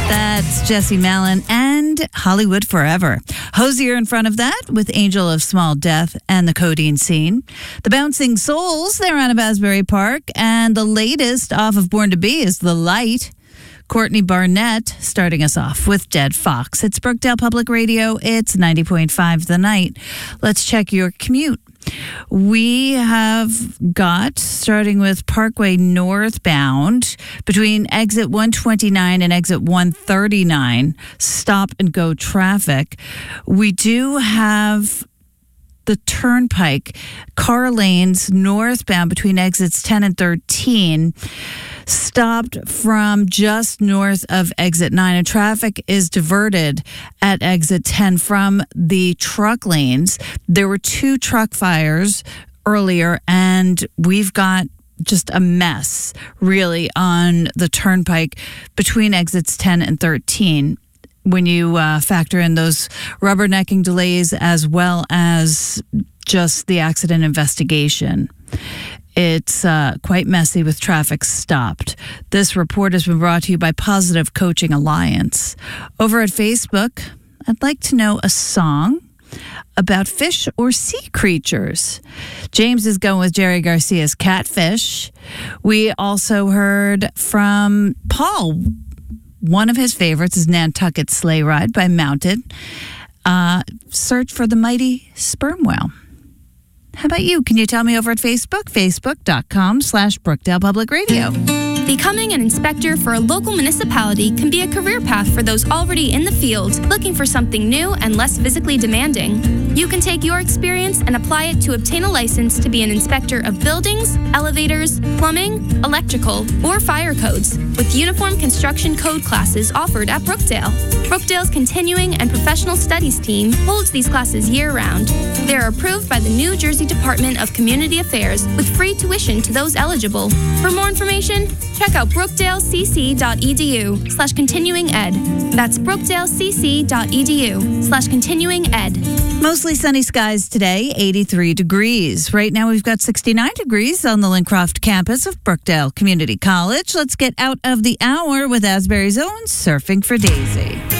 That's Jesse Malin and Hollywood Forever. Hosier in front of that with Angel of Small Death and the Codeine Scene. The Bouncing Souls, they're out of Asbury Park. And the latest off of Born to Be is The Light. Courtney Barnett starting us off with Dead Fox. It's Brookdale Public Radio. It's 90.5 The Night. Let's check your commute. We have got, starting with Parkway northbound, between exit 129 and exit 139, stop and go traffic. We do have the Turnpike, car lanes northbound between exits 10 and 13, stopped from just north of exit 9, and traffic is diverted at exit 10 from the truck lanes. There were 2 truck fires earlier, and we've got just a mess, really, on the Turnpike between exits 10 and 13. When you factor in those rubbernecking delays as well as just the accident investigation. It's quite messy with traffic stopped. This report has been brought to you by Positive Coaching Alliance. Over at Facebook, I'd like to know a song about fish or sea creatures. James is going with Jerry Garcia's Catfish. We also heard from Paul. One of his favorites is Nantucket Sleigh Ride by Mounted. Search for the mighty sperm whale. How about you? Can you tell me over at Facebook? Facebook.com/Brookdale Public Radio. Becoming an inspector for a local municipality can be a career path for those already in the field, looking for something new and less physically demanding. You can take your experience and apply it to obtain a license to be an inspector of buildings, elevators, plumbing, electrical, or fire codes, with uniform construction code classes offered at Brookdale. Brookdale's Continuing and Professional Studies team holds these classes year-round. They are approved by the New Jersey Department of Community Affairs with free tuition to those eligible. For more information, check out brookdalecc.edu/continuing ed. That's brookdalecc.edu/continuing ed. Mostly sunny skies today, 83 degrees. Right now we've got 69 degrees on the Lincroft campus of Brookdale Community College. Let's get out of the hour with Asbury's own Surfing for Daisy.